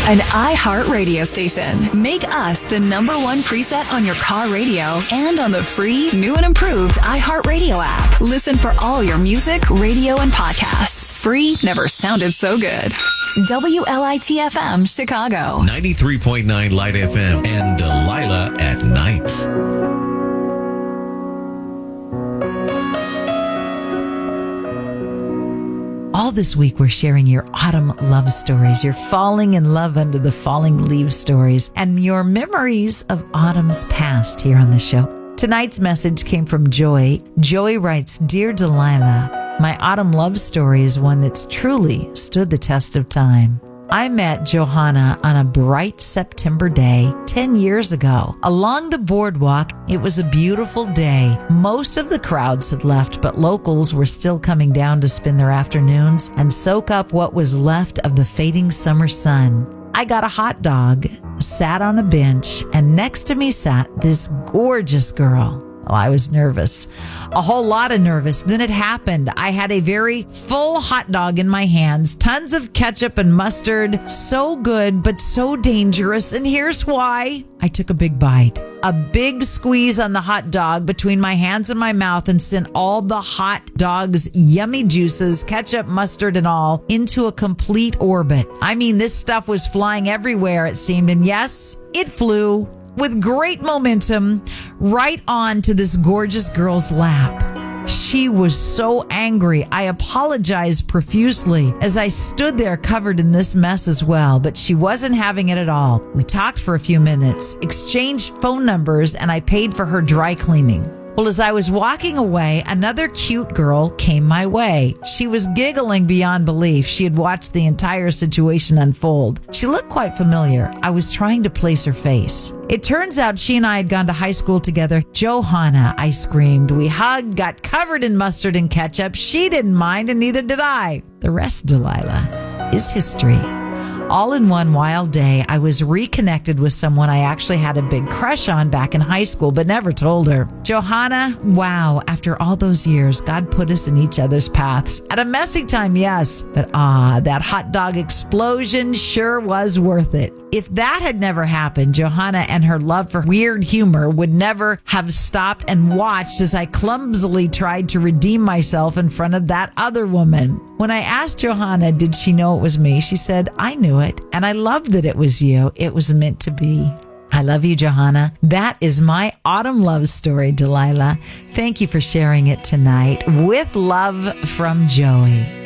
An iHeart radio station. Make us the number one preset on your car radio and on the free, new and improved iHeart Radio app. Listen for all your music, radio, and podcasts. Free never sounded so good. WLIT-FM, Chicago. 93.9 Light FM and Delilah at night. All this week, we're sharing your autumn love stories, your falling in love under the falling leaves stories, and your memories of autumn's past here on the show. Tonight's message came from Joy. Joy writes, Dear Delilah, my autumn love story is one that's truly stood the test of time. I met Johanna on a bright September day 10 years ago. Along the boardwalk, it was a beautiful day. Most of the crowds had left, but locals were still coming down to spend their afternoons and soak up what was left of the fading summer sun. I got a hot dog, sat on a bench, and next to me sat this gorgeous girl. Oh, I was nervous, a whole lot of nervous. Then it happened. I had a very full hot dog in my hands, tons of ketchup and mustard. So good, but so dangerous. And here's why. I took a big bite, a big squeeze on the hot dog between my hands and my mouth, and sent all the hot dog's yummy juices, ketchup, mustard, and all into a complete orbit. I mean, this stuff was flying everywhere, it seemed. And yes, it flew with great momentum right on to this gorgeous girl's lap. She was so angry. I apologized profusely as I stood there covered in this mess as well, but she wasn't having it at all. We talked for a few minutes, exchanged phone numbers, and I paid for her dry cleaning. Well, as I was walking away, another cute girl came my way. She was giggling beyond belief. She had watched the entire situation unfold. She looked quite familiar. I was trying to place her face. It turns out she and I had gone to high school together. Johanna, I screamed. We hugged, got covered in mustard and ketchup. She didn't mind, and neither did I. The rest, Delilah, is history. All in one wild day, I was reconnected with someone I actually had a big crush on back in high school, but never told her. Johanna, wow, after all those years, God put us in each other's paths. At a messy time, yes, but that hot dog explosion sure was worth it. If that had never happened, Johanna and her love for weird humor would never have stopped and watched as I clumsily tried to redeem myself in front of that other woman. When I asked Johanna, did she know it was me? She said, I knew it, and I loved that it was you. It was meant to be. I love you, Johanna. That is my autumn love story, Delilah. Thank you for sharing it tonight. With love from Joey.